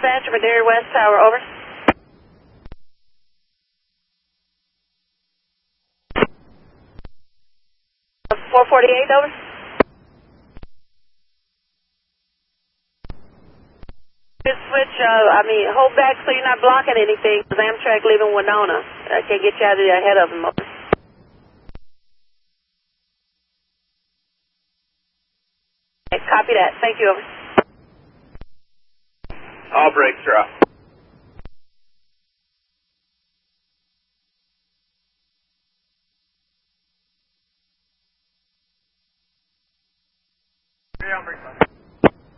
dispatcher for Dairy West Tower, over. .448, over. Just switch, hold back so you're not blocking anything. Amtrak leaving Winona. I can't get you out of there ahead of them, over. Okay, copy that. Thank you, over. All brakes are off. Yeah, brakes off.